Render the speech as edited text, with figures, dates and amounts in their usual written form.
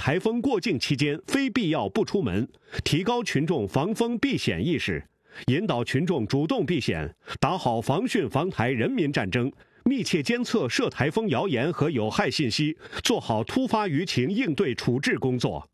台风过境期间非必要不出门，提高群众防风避险意识，引导群众主动避险，打好防汛防台人民战争，密切监测涉台风谣言和有害信息，做好突发舆情应对处置工作。